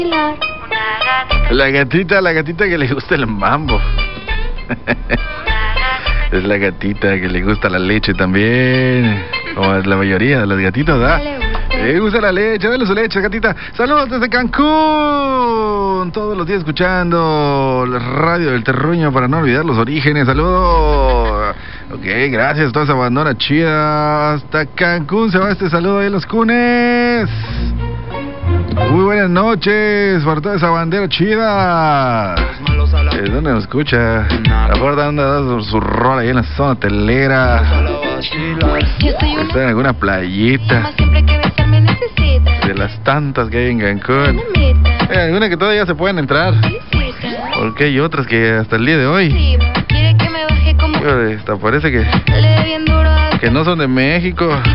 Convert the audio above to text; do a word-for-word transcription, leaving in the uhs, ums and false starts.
La gatita, la gatita que le gusta el mambo. Es la gatita que le gusta la leche también. Como es la mayoría de las gatitas, ¿verdad? Le gusta la leche, dale su leche, gatita. Saludos desde Cancún. Todos los días escuchando la radio del terruño para no olvidar los orígenes. Saludos. Ok, gracias. Toda esa bandona chida. Hasta Cancún se va este saludo ahí a los cunes. Muy buenas noches para toda esa bandera chida. ¿De dónde nos escucha? La puerta anda dando su rol ahí en la zona telera. Está en alguna playita de las tantas que hay en Cancún. Hay algunas que todavía se pueden entrar, porque hay otras que hasta el día de hoy hasta parece que que no son de México.